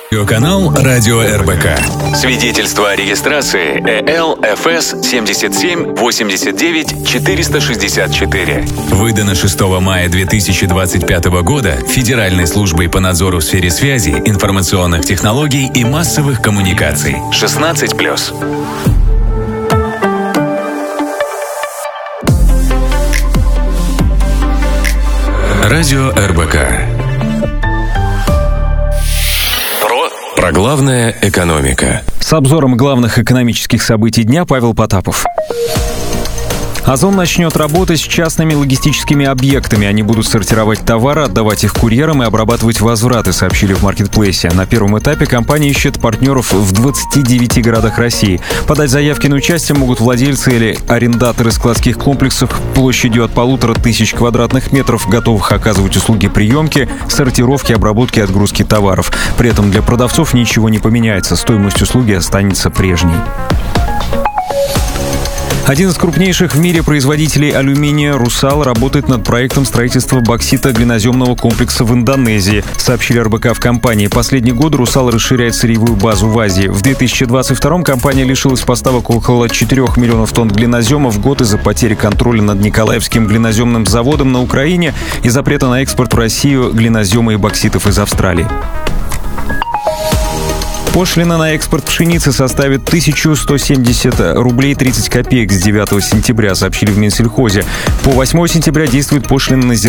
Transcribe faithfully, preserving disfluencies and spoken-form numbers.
Канал Радио эр бэ ка. Свидетельство о регистрации э эл эф эс семьдесят семь восемьдесят девять четыреста шестьдесят четыре. Выдано шестого мая две тысячи двадцать пятого года Федеральной службой по надзору в сфере связи, информационных технологий и массовых коммуникаций. шестнадцать плюс. Радио эр бэ ка. Про главное экономика. С обзором главных экономических событий дня Павел Потапов. Озон начнет работать с частными логистическими объектами. Они будут сортировать товары, отдавать их курьерам и обрабатывать возвраты, сообщили в маркетплейсе. На первом этапе компания ищет партнеров в двадцати девяти городах России. Подать заявки на участие могут владельцы или арендаторы складских комплексов площадью от полутора тысяч квадратных метров, готовых оказывать услуги приемки, сортировки, обработки и отгрузки товаров. При этом для продавцов ничего не поменяется, стоимость услуги останется прежней. Один из крупнейших в мире производителей алюминия «Русал» работает над проектом строительства боксито-глиноземного комплекса в Индонезии, сообщили эр бэ ка в компании. Последний год «Русал» расширяет сырьевую базу в Азии. В две тысячи двадцать втором компания лишилась поставок около четырёх миллионов тонн глинозема в год из-за потери контроля над Николаевским глиноземным заводом на Украине и запрета на экспорт в Россию глинозема и бокситов из Австралии. Пошлина на экспорт пшеницы составит тысячу сто семьдесят рублей тридцать копеек с девятого сентября, сообщили в Минсельхозе. По восьмого сентября действует пошлина на зерно